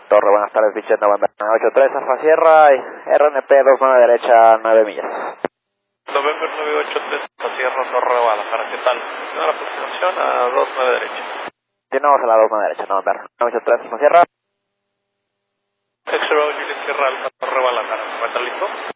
Torre, buenas tardes, pitch November 83, Alfa Sierra, y RNP 29 derecha, 9 millas. November 983, Alfa Sierra, Torre, Guadalajara, ¿qué tal? Una aproximación a 29 derecha. Continuamos a la 29 derecha, November 983, Alfa Sierra. X-Row, Juliet Sierra, Alfa, Torre, Guadalajara, ¿está listo?